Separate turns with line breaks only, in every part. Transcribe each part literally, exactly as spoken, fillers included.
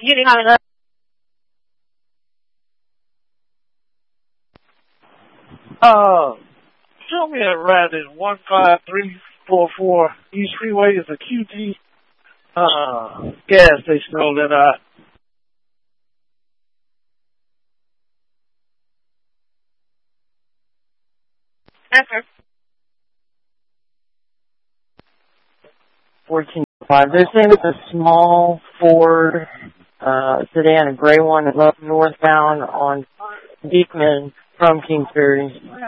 Getting on enough.
Uh, show me a ride in one five three four four East Freeway is a Q T uh, gas station over that I.
Yes, sir.
fourteen five. They're saying it's a small Ford uh, sedan, a gray one, left northbound on Beekman from Kingsbury.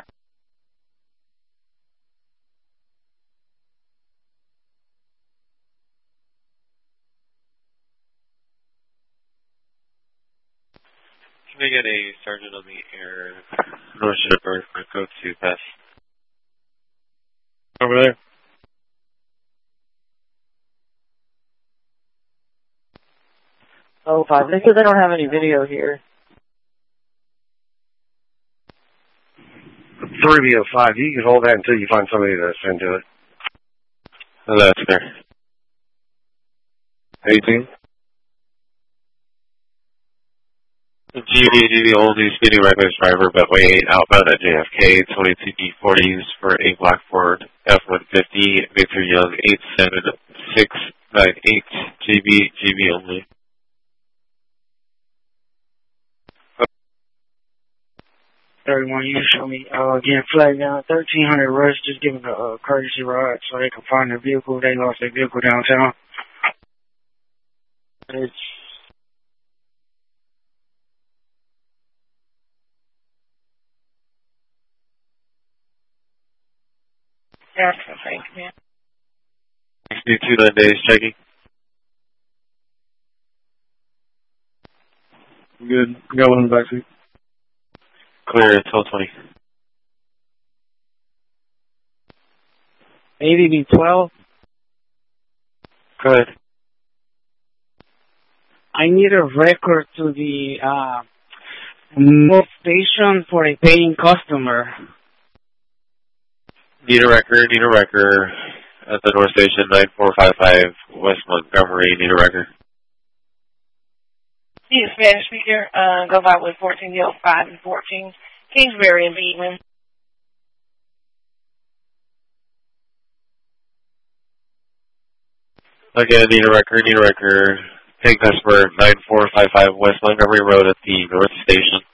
Can I get a sergeant on the air? North Shipper, Franco to pass. Over there.
Oh, five. They said they don't have any video here.
three B oh five, you can hold that until you find somebody to send to it.
Oh, that's fair. eighteen. G B, G B, only speeding reckless driver, but way outbound at J F K, twenty-two D forties for a black Ford F one fifty, Victor Young, eight seven six nine eight, G B, G B only.
thirty-one, you show me, uh, again, flag down, thirteen hundred rush, just giving a uh, courtesy ride so they can find their vehicle. They lost their vehicle downtown. It's
That's the thing, man.
sixty-two nine days, checking.
good. Got one in the backseat.
Clear, twelve twenty.
A D B twelve.
Go ahead.
I need a record to the uh, North Station for a paying customer.
Need a record, need a record at the North Station, nine four five five West Montgomery, need a record.
He's a Spanish speaker. Uh, go by with fourteen oh five and fourteen. Kingsbury and Beekman.
Again, need a record, need a record. Paying customer, nine four five five West Montgomery Road at the North Station.